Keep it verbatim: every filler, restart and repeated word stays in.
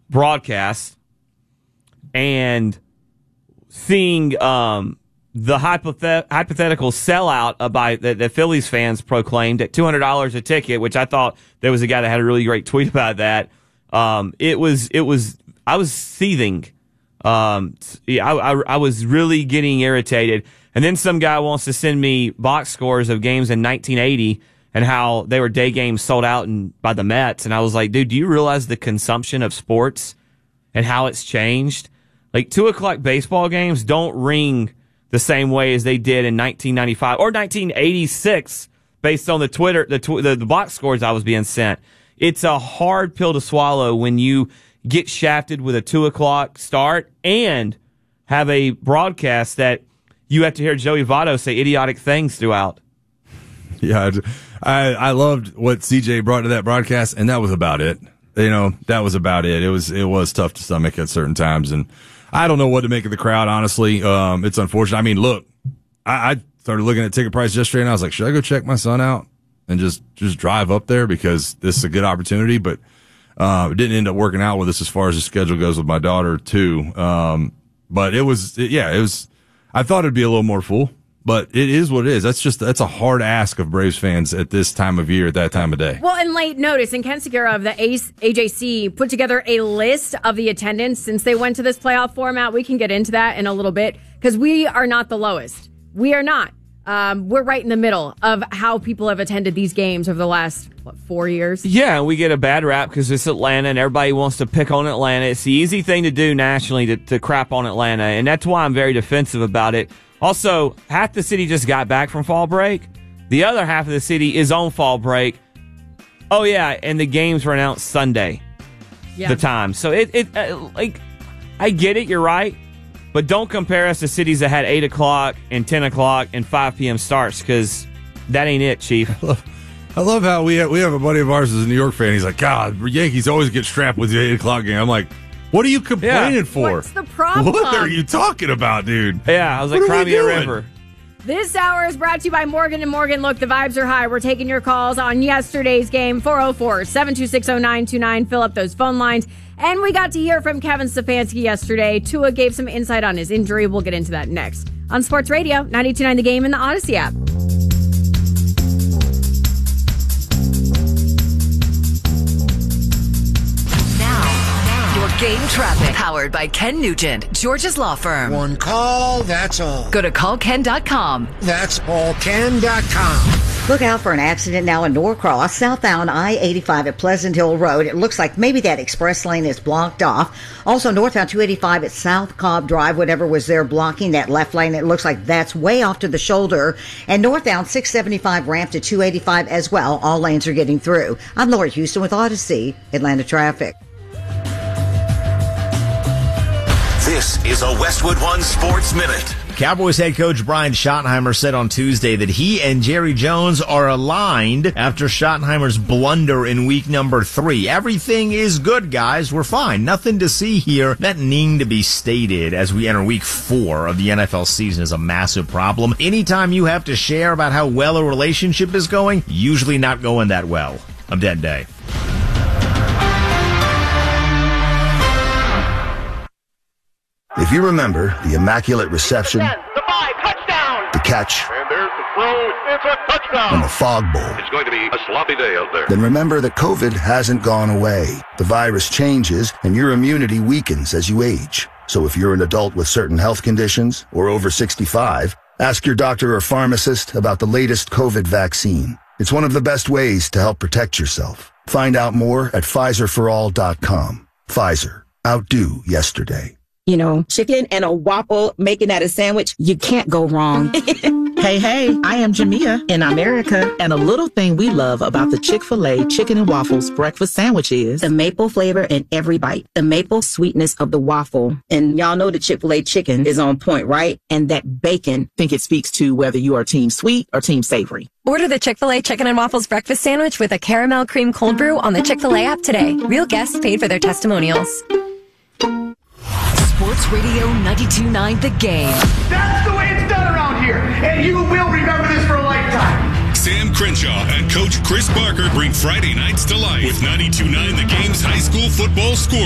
broadcast and seeing um, the hypothet- hypothetical sellout uh, by the, the Phillies fans proclaimed at two hundred dollars a ticket, which I thought there was a guy that had a really great tweet about that. Um, it was, it was, I was seething. Um, I, I, I was really getting irritated. And then some guy wants to send me box scores of games in nineteen eighty and how they were day games sold out in, by the Mets. And I was like, dude, do you realize the consumption of sports and how it's changed? Like, two o'clock baseball games don't ring the same way as they did in nineteen ninety-five or nineteen eighty-six, based on the Twitter, the, tw- the, the box scores I was being sent. It's a hard pill to swallow when you get shafted with a two o'clock start and have a broadcast that you have to hear Joey Votto say idiotic things throughout. Yeah, I I loved what C J brought to that broadcast, and that was about it. You know, that was about it. It was it was tough to stomach at certain times, and I don't know what to make of the crowd, honestly. Um, it's unfortunate. I mean, look, I, I started looking at ticket prices yesterday, and I was like, should I go check my son out and just, just drive up there because this is a good opportunity? But uh, it didn't end up working out with us as far as the schedule goes with my daughter, too. Um, but it was, it, yeah, it was, I thought it'd be a little more full. But it is what it is. That's just, that's a hard ask of Braves fans at this time of year, at that time of day. Well, and late notice, and Ken Segura of the A J C put together a list of the attendance since they went to this playoff format. We can get into that in a little bit because we are not the lowest. We are not. Um, we're right in the middle of how people have attended these games over the last, what, four years? Yeah, we get a bad rap because it's Atlanta and everybody wants to pick on Atlanta. It's the easy thing to do nationally to, to crap on Atlanta, and that's why I'm very defensive about it. Also, half the city just got back from fall break. The other half of the city is on fall break. Oh, yeah, and the games were announced Sunday, yeah. the time. So, it, it uh, like, I get it, you're right, but don't compare us to cities that had eight o'clock and ten o'clock and five p.m. starts, because that ain't it, Chief. I love, I love how we have, we have a buddy of ours who's a New York fan. He's like, God, Yankees always get strapped with the eight o'clock game. I'm like, what are you complaining yeah. for? What's the problem? What are you talking about, dude? Yeah, I was like, cry me a river. This hour is brought to you by Morgan and Morgan. Look, the vibes are high. We're taking your calls on yesterday's game, four oh four, seven two six, oh nine two nine. Fill up those phone lines. And we got to hear from Kevin Stefanski yesterday. Tua gave some insight on his injury. We'll get into that next. On Sports Radio, ninety-two point nine The Game and the Odyssey app. Game traffic powered by Ken Nugent, George's law firm. One call, that's all. Go to call ken dot com. That's all ken dot com. Look out for an accident now in Norcross, southbound I eighty-five at Pleasant Hill Road. It looks like maybe that express lane is blocked off. Also northbound two eighty-five at South Cobb Drive, whatever was there blocking that left lane, it looks like that's way off to the shoulder. And northbound six seventy-five ramp to two eighty-five as well. All lanes are getting through. I'm Lori Houston with Odyssey, Atlanta Traffic. This is a Westwood One Sports Minute. Cowboys head coach Brian Schottenheimer said on Tuesday that he and Jerry Jones are aligned after Schottenheimer's blunder in week number three. Everything is good, guys. We're fine. Nothing to see here. That need to be stated as we enter week four of the N F L season is a massive problem. Anytime you have to share about how well a relationship is going, usually not going that well. I'm Dead Day. If you remember the immaculate reception, ten, the five, touchdown, the catch, and there's the throw, it's a touchdown, and the fog bowl, it's going to be a sloppy day out there. Then remember that COVID hasn't gone away. The virus changes, and your immunity weakens as you age. So if you're an adult with certain health conditions or over sixty-five, ask your doctor or pharmacist about the latest COVID vaccine. It's one of the best ways to help protect yourself. Find out more at Pfizer for all dot com. Pfizer. Outdo yesterday. You know, chicken and a waffle, making that a sandwich, you can't go wrong. Hey, hey, I am Jamia in America, and a little thing we love about the Chick-fil-A Chicken and Waffles breakfast sandwich is the maple flavor in every bite, the maple sweetness of the waffle. And y'all know the Chick-fil-A chicken is on point, right? And that bacon. I think it speaks to whether you are team sweet or team savory. Order the Chick-fil-A Chicken and Waffles breakfast sandwich with a caramel cream cold brew on the Chick-fil-A app today. Real guests paid for their testimonials. Sports Radio ninety-two point nine The Game. That's the way it's done around here, and you will remember this for a lifetime. Sam Crenshaw and Coach Chris Barker bring Friday nights to life with ninety-two point nine The Game's high school football scoreboard.